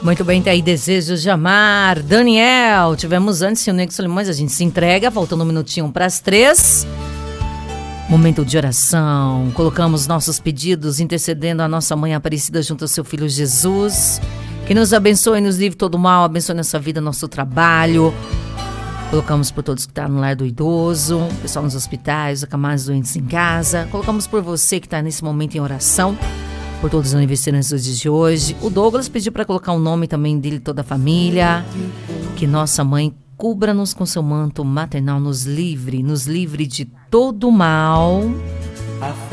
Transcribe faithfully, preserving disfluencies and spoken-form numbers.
Muito bem, tá aí Desejos de Amar. Daniel, tivemos antes o Nego Solimões, a gente se entrega, faltando um minutinho para as três. Momento de oração, colocamos nossos pedidos, intercedendo a nossa Mãe Aparecida junto ao seu Filho Jesus, que nos abençoe, nos livre todo mal, abençoe nossa vida, nosso trabalho. Colocamos por todos que estão no lar do idoso, pessoal nos hospitais, acamados doentes em casa. Colocamos por você que está nesse momento em oração, por todos os aniversariantes dos dias de hoje. O Douglas pediu para colocar o nome também dele e toda a família. Que nossa Mãe cubra-nos com seu manto maternal, nos livre, nos livre de todo mal.